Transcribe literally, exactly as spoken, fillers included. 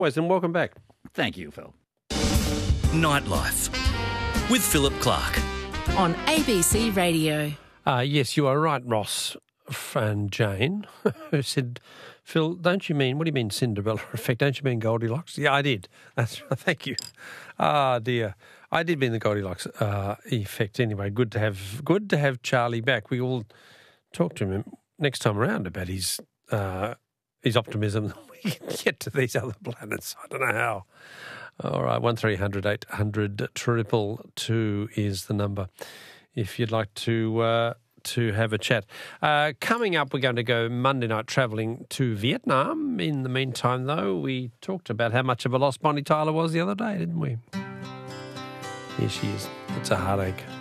Always, and welcome back. Thank you, Phil. Nightlife with Philip Clark. On A B C Radio. Uh, yes, you are right, Ross and Jane, who said, Phil, don't you mean, what do you mean Cinderella effect? Don't you mean Goldilocks? Yeah, I did. That's Thank you. Ah, dear. I did mean the Goldilocks uh, effect anyway. Good to have good to have Charlie back. We all talk to him next time around about his uh, his optimism. We can get to these other planets. I don't know how. All right, one three hundred eight hundred triple two is the number if you'd like to uh, to have a chat. Uh, coming up, we're going to go Monday night travelling to Vietnam. In the meantime, though, we talked about how much of a loss Bonnie Tyler was the other day, didn't we? Here she is. It's a heartache.